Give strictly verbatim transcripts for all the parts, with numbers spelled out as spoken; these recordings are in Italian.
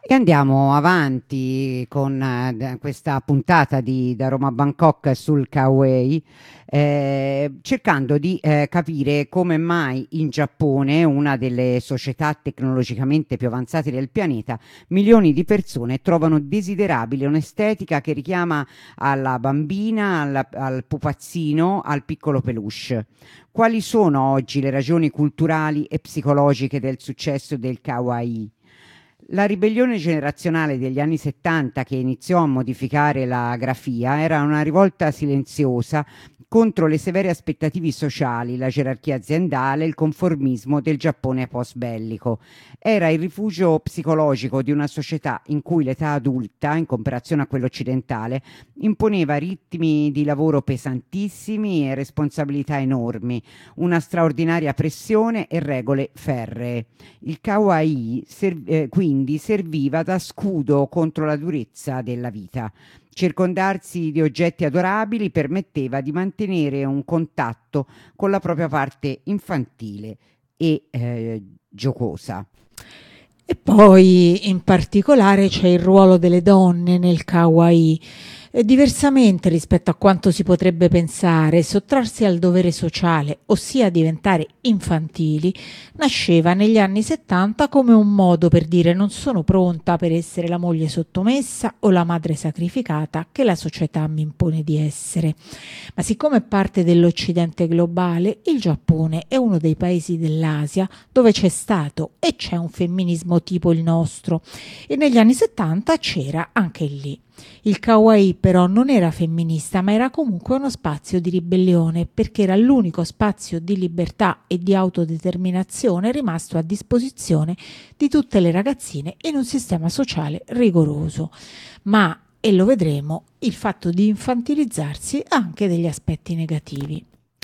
E andiamo avanti con eh, questa puntata di Da Roma a Bangkok sul Kauai, eh, cercando di eh, capire come mai in Giappone, una delle società tecnologicamente più avanzate del pianeta, milioni di persone trovano desiderabile un'estetica che richiama alla bambina, alla- al pupazzino, al piccolo peluche. Quali sono oggi le ragioni culturali e psicologiche del successo del Kawaii? La ribellione generazionale degli anni settanta, che iniziò a modificare la grafia, era una rivolta silenziosa contro le severe aspettative sociali, la gerarchia aziendale, il conformismo del Giappone post-bellico. Era il rifugio psicologico di una società in cui l'età adulta, in comparazione a quella occidentale, imponeva ritmi di lavoro pesantissimi e responsabilità enormi, una straordinaria pressione e regole ferree. Il kawaii ser- eh, quindi serviva da scudo contro la durezza della vita. Circondarsi di oggetti adorabili permetteva di mantenere un contatto con la propria parte infantile e eh, giocosa. E poi in particolare c'è il ruolo delle donne nel kawaii. E diversamente rispetto a quanto si potrebbe pensare, sottrarsi al dovere sociale, ossia diventare infantili, nasceva negli anni settanta come un modo per dire non sono pronta per essere la moglie sottomessa o la madre sacrificata che la società mi impone di essere. Ma siccome è parte dell'Occidente globale, il Giappone è uno dei paesi dell'Asia dove c'è stato e c'è un femminismo tipo il nostro, e negli anni settanta c'era anche lì. Il kawaii però non era femminista, ma era comunque uno spazio di ribellione, perché era l'unico spazio di libertà e di autodeterminazione rimasto a disposizione di tutte le ragazzine in un sistema sociale rigoroso. Ma, e lo vedremo, il fatto di infantilizzarsi ha anche degli aspetti negativi.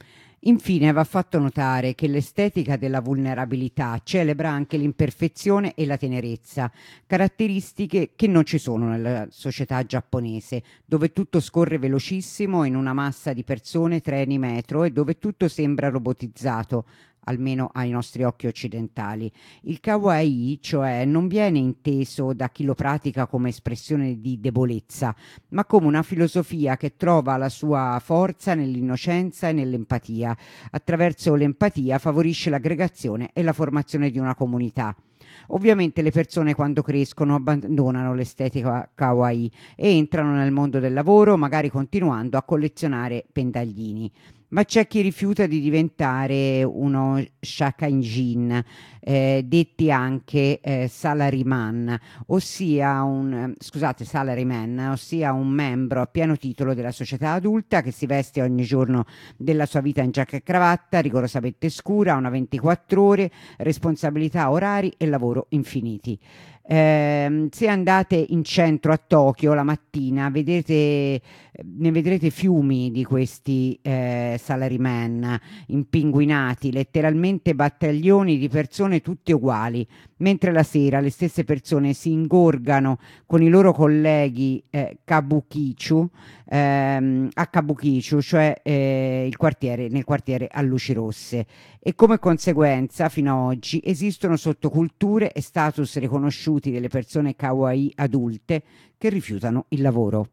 Infine va fatto notare che l'estetica della vulnerabilità celebra anche l'imperfezione e la tenerezza, caratteristiche che non ci sono nella società giapponese, dove tutto scorre velocissimo in una massa di persone, treni, metro, e dove tutto sembra robotizzato, almeno ai nostri occhi occidentali. Il kawaii, cioè, non viene inteso da chi lo pratica come espressione di debolezza, ma come una filosofia che trova la sua forza nell'innocenza e nell'empatia. Attraverso l'empatia favorisce l'aggregazione e la formazione di una comunità. Ovviamente le persone quando crescono abbandonano l'estetica kawaii e entrano nel mondo del lavoro, magari continuando a collezionare pendaglini. Ma c'è chi rifiuta di diventare uno shakainjin, eh, detti anche eh, salaryman, ossia un, eh, scusate, salaryman, ossia un membro a pieno titolo della società adulta che si veste ogni giorno della sua vita in giacca e cravatta, rigorosamente scura, ha una ventiquattro ore, responsabilità, orari e lavoro infiniti. Eh, se andate in centro a Tokyo la mattina vedete, ne vedrete fiumi di questi eh, salaryman impinguinati, letteralmente battaglioni di persone tutte uguali, mentre la sera le stesse persone si ingorgano con i loro colleghi eh, kabukicho, ehm, a Kabukicho, cioè eh, il quartiere, nel quartiere a luci rosse. E come conseguenza, fino ad oggi, esistono sottoculture e status riconosciuti delle persone kawaii adulte che rifiutano il lavoro.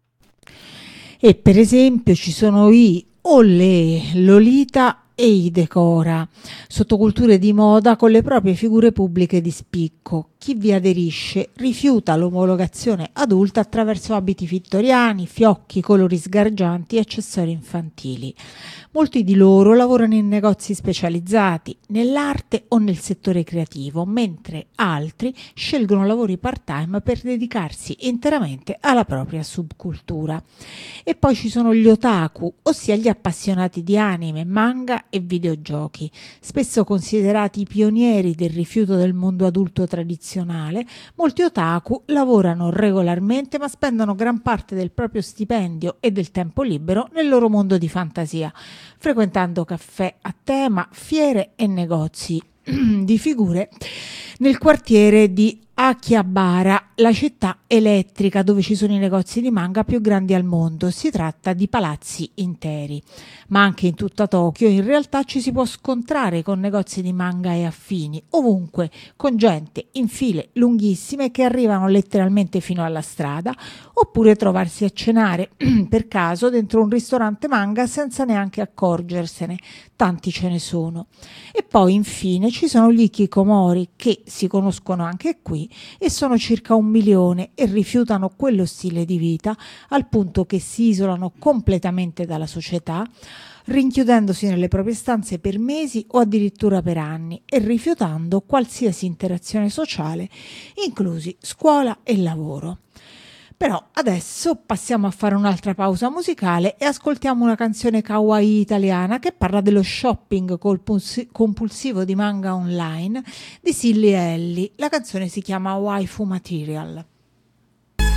E per esempio ci sono i o le Lolita e i Decora, sottoculture di moda con le proprie figure pubbliche di spicco. Chi vi aderisce rifiuta l'omologazione adulta attraverso abiti vittoriani, fiocchi, colori sgargianti e accessori infantili. Molti di loro lavorano in negozi specializzati, nell'arte o nel settore creativo, mentre altri scelgono lavori part-time per dedicarsi interamente alla propria subcultura. E poi ci sono gli otaku, ossia gli appassionati di anime, manga e videogiochi, spesso considerati i pionieri del rifiuto del mondo adulto tradizionale. Molti otaku lavorano regolarmente ma spendono gran parte del proprio stipendio e del tempo libero nel loro mondo di fantasia, frequentando caffè a tema, fiere e negozi di figure nel quartiere di Akihabara, la città elettrica dove ci sono i negozi di manga più grandi al mondo. Si tratta di palazzi interi. Ma anche in tutta Tokyo in realtà ci si può scontrare con negozi di manga e affini, ovunque, con gente in file lunghissime che arrivano letteralmente fino alla strada, oppure trovarsi a cenare per caso dentro un ristorante manga senza neanche accorgersene. Tanti ce ne sono. E poi infine ci sono gli hikikomori, che si conoscono anche qui e sono circa un milione e rifiutano quello stile di vita al punto che si isolano completamente dalla società, rinchiudendosi nelle proprie stanze per mesi o addirittura per anni e rifiutando qualsiasi interazione sociale, inclusi scuola e lavoro. Però adesso passiamo a fare un'altra pausa musicale e ascoltiamo una canzone kawaii italiana che parla dello shopping compulsivo di manga online di Silly e Ellie. La canzone si chiama Waifu Material.